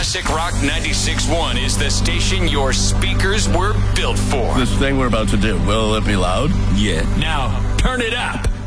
Classic Rock 96.1 is the station your speakers were built for. This thing we're about to do, will it be loud? Yeah. Now, turn it up.